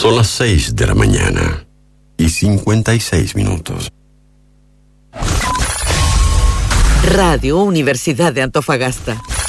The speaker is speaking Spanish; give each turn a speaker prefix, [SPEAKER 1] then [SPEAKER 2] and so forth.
[SPEAKER 1] Son las 6 de la mañana y 56 minutos.
[SPEAKER 2] Radio Universidad de Antofagasta.